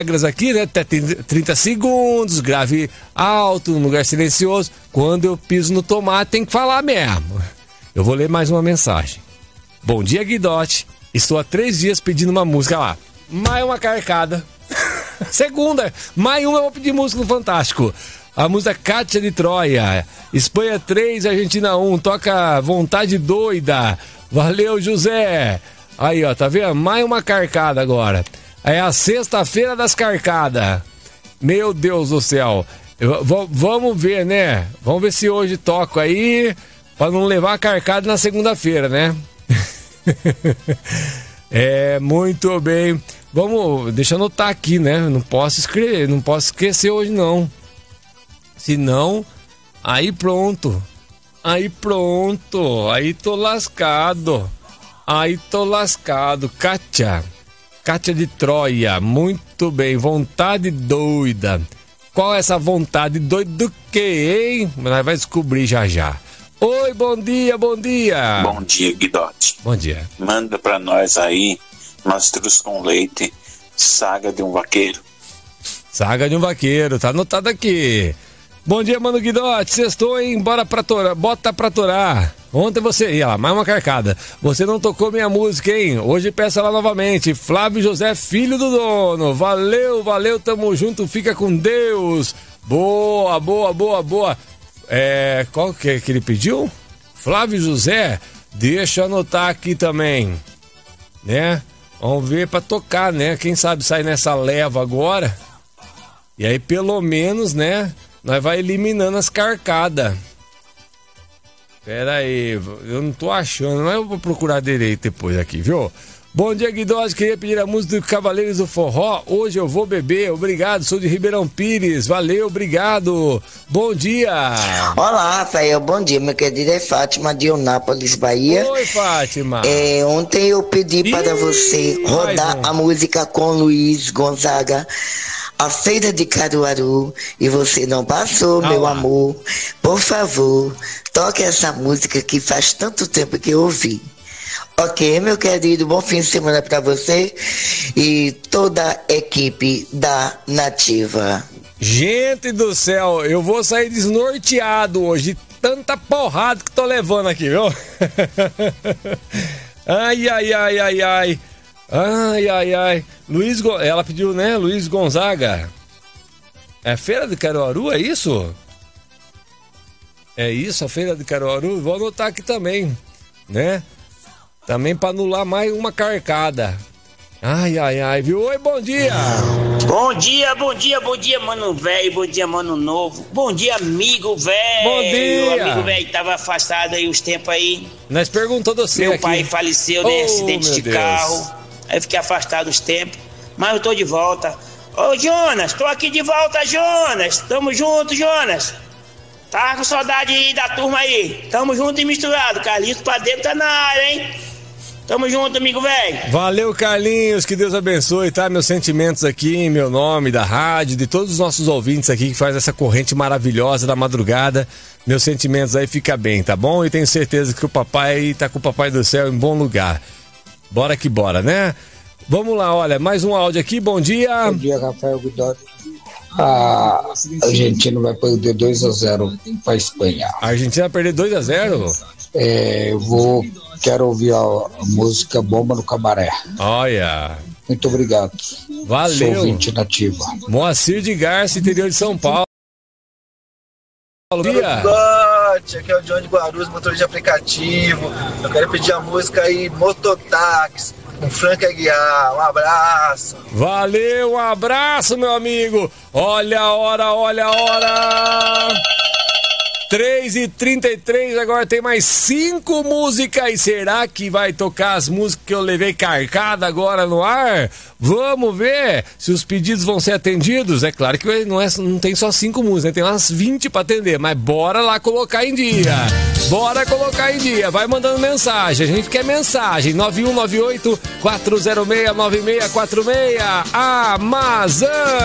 regras aqui, né? Até 30 segundos, grave alto, num lugar silencioso. Quando eu piso no tomate, tem que falar mesmo. Eu vou ler mais uma mensagem. Bom dia, Guidotti. Estou há 3 dias pedindo uma música lá. Mais uma carcada. Segunda, mais uma eu vou pedir música no Fantástico. A música Kátia de Troia. Espanha 3, Argentina 1. Toca Vontade Doida. Valeu, José. Aí, ó, tá vendo? Mais uma carcada agora. É a sexta-feira das carcadas. Meu Deus do céu. Vamos ver, né? Vamos ver se hoje toco aí, pra não levar a carcada na segunda-feira, né? É, muito bem. Vamos, deixa eu anotar aqui, né? Não posso escrever, não posso esquecer hoje, não. Senão, aí pronto. Aí tô lascado. Kátia de Troia, muito bem. Vontade doida. Qual é essa vontade doida do quê, hein? Nós vai descobrir já. Oi, bom dia. Bom dia, Guidotti. Bom dia. Manda pra nós aí, mastruz com leite, Saga de um Vaqueiro. Saga de um Vaqueiro, tá anotado aqui. Bom dia, mano Guidotti. Sextou, hein? Bora pra torar. Bota pra torar. Ontem você... Ia lá, mais uma carcada. Você não tocou minha música, hein? Hoje peça ela novamente. Flávio José, filho do dono. Valeu, tamo junto. Fica com Deus. Boa. Qual que ele pediu? Flávio José. Deixa eu anotar aqui também. Né? Vamos ver pra tocar, né? Quem sabe sai nessa leva agora. E aí, pelo menos, né? Nós vai eliminando as carcadas. Pera aí, eu não tô achando, mas eu vou procurar direito depois aqui, viu? Bom dia, Guidotti, queria pedir a música do Cavaleiros do Forró. Hoje eu vou beber, obrigado, sou de Ribeirão Pires, valeu, obrigado. Bom dia. Olá, Rafael, bom dia, meu querido, é Fátima de Eunápolis, Bahia. Oi, Fátima. Ontem eu pedi para você rodar a música com Luiz Gonzaga, A Feira de Caruaru, e você não passou, meu amor. Por favor, toque essa música que faz tanto tempo que eu ouvi. Ok, meu querido, bom fim de semana para você e toda a equipe da Nativa. Gente do céu, eu vou sair desnorteado hoje, tanta porrada que tô levando aqui, viu? Ai. Ela pediu, né? Luiz Gonzaga. É Feira de Caruaru, é isso? É isso, a Feira de Caruaru? Vou anotar aqui também, né? Também para anular mais uma carcada. Ai, viu? Oi, bom dia! Bom dia, mano velho, bom dia, mano novo. Bom dia, amigo velho. Bom dia! O amigo velho tava afastado aí uns tempos aí. Nós perguntou do você Meu aqui. pai faleceu, né? Acidente de Deus. carro. Aí eu fiquei afastado uns tempos. Mas eu tô de volta. Ô, Jonas, tô aqui de volta, Jonas. Tamo junto, Jonas. Tá com saudade aí da turma aí. Tamo junto e misturado. Carlinhos Padeiro tá na área, hein? Tamo junto, amigo velho. Valeu, Carlinhos, que Deus abençoe, tá? Meus sentimentos aqui em meu nome, da rádio, de todos os nossos ouvintes aqui que faz essa corrente maravilhosa da madrugada. Meus sentimentos aí fica bem, tá bom? E tenho certeza que o papai tá com o Papai do Céu em bom lugar. Bora que bora, né? Vamos lá, olha, mais um áudio aqui, bom dia. Bom dia, Rafael Guidotti. A Argentina vai perder 2-0 para a Espanha. A Argentina vai perder 2-0? Quero ouvir a música Bomba no Cabaré. Olha. Muito obrigado. Valeu. Sou ouvinte nativa. Moacir de Garça, interior de São Paulo. Bom dia. Aqui é o John de Guarulhos, motorista de aplicativo. Eu quero pedir a música aí, Mototáxi, com Frank Aguiar. Um abraço. Valeu, um abraço, meu amigo. Olha a hora. 3h33, agora tem mais 5 músicas. Será que vai tocar as músicas que eu levei carcada agora no ar? Vamos ver se os pedidos vão ser atendidos. É claro que não tem só 5 músicas, né? Tem umas 20 para atender, mas bora lá colocar em dia. Vai mandando mensagem, a gente quer mensagem. 9198-406-9646. Amazon.